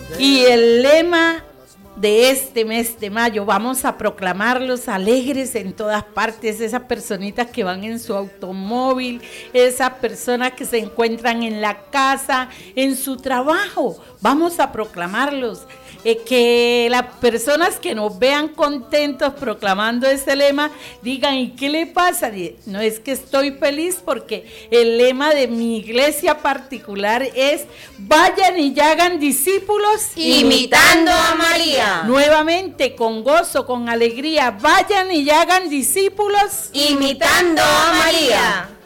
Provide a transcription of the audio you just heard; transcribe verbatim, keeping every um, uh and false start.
Y el lema de este mes de mayo, vamos a proclamarlos alegres en todas partes, esas personitas que van en su automóvil, esas personas que se encuentran en la casa, en su trabajo, vamos a proclamarlos. Eh, que las personas que nos vean contentos proclamando ese lema digan, ¿y qué le pasa? No, es que estoy feliz porque el lema de mi iglesia particular es: vayan y hagan discípulos imitando a María. Nuevamente, con gozo, con alegría, vayan y hagan discípulos imitando a María.